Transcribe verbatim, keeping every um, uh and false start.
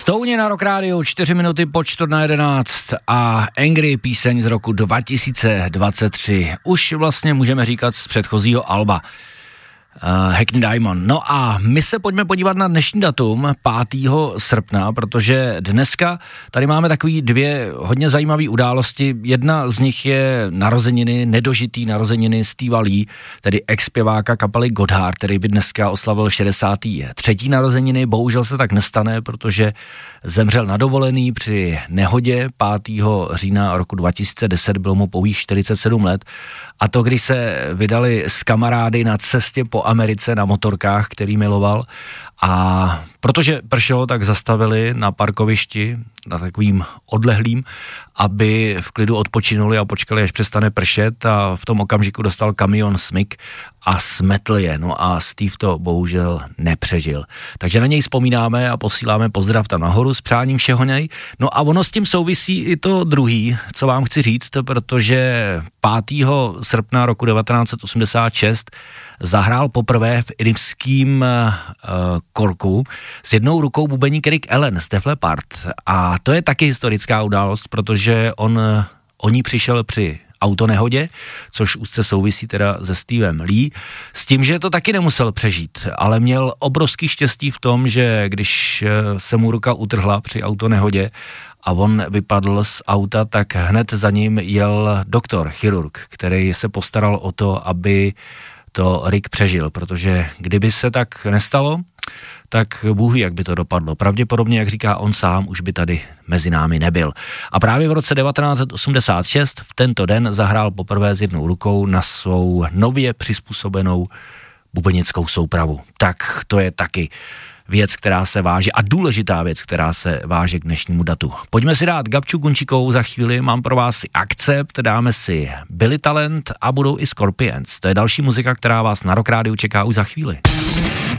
Stone na Rock Radio, čtyři minuty po čtvrt na jedenáct a Angry, píseň z roku dva tisíce dvacet tři. Už vlastně můžeme říkat z předchozího alba. Uh, Hackney Diamond. No a my se pojďme podívat na dnešní datum, pátého srpna, protože dneska tady máme takový dvě hodně zajímavé události. Jedna z nich je narozeniny, nedožitý narozeniny Steva Lee, tedy ex-zpěváka kapely Godhard, který by dneska oslavil šedesáté třetí narozeniny. Bohužel se tak nestane, protože zemřel na dovolený při nehodě pátého října roku dva tisíce deset, bylo mu pouhých čtyřicet sedm let. A to, když se vydali s kamarády na cestě po Americe na motorkách, který miloval. A protože pršelo, tak zastavili na parkovišti, na takovým odlehlým, aby v klidu odpočinuli a počkali, až přestane pršet, a v tom okamžiku dostal kamion smyk a smetl je. No a Steve to bohužel nepřežil. Takže na něj vzpomínáme a posíláme pozdrav tam nahoru s přáním všeho něj. No a ono s tím souvisí i to druhý, co vám chci říct, protože pátého srpna roku devatenáct set osmdesát šest zahrál poprvé v irským uh, Corku s jednou rukou bubeník Rick Allen z Def Leppard. A to je taky historická událost, protože on o ní přišel při autonehodě, což úzce souvisí teda se Stevem Lee, s tím, že to taky nemusel přežít, ale měl obrovský štěstí v tom, že když se mu ruka utrhla při autonehodě a on vypadl z auta, tak hned za ním jel doktor, chirurg, který se postaral o to, aby to Rick přežil, protože kdyby se tak nestalo, tak Bůh ví, jak by to dopadlo. Pravděpodobně, jak říká on sám, už by tady mezi námi nebyl. A právě v roce devatenáct set osmdesát šest v tento den zahrál poprvé s jednou rukou na svou nově přizpůsobenou bubenickou soupravu. Tak to je taky věc, která se váže, a důležitá věc, která se váže k dnešnímu datu. Pojďme si dát Gabču Gunčíkovou za chvíli, mám pro vás Akcept, dáme si Billy Talent a budou i Scorpions. To je další muzika, která vás na Rock Rádiu čeká už za chvíli.